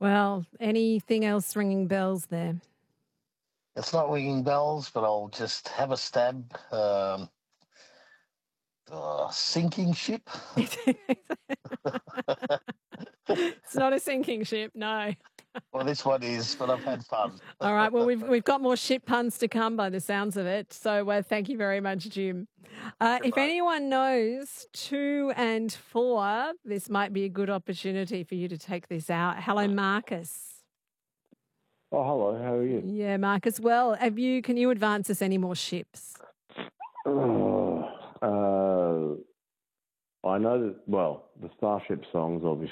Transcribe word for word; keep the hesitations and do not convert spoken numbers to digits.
Well, anything else ringing bells there? It's not ringing bells, but I'll just have a stab. Um, uh, sinking ship. It's not a sinking ship, no. Well, this one is, but I've had fun. All right. Well, we've we've got more ship puns to come by the sounds of it. So uh, thank you very much, Jim. Uh, if Goodbye. anyone knows two and four, this might be a good opportunity for you to take this out. Hello, Marcus. Oh, hello. How are you? Yeah, Marcus. Well, have you? Can you advance us any more ships? Oh, uh, I know that. Well, the Starship songs, obviously.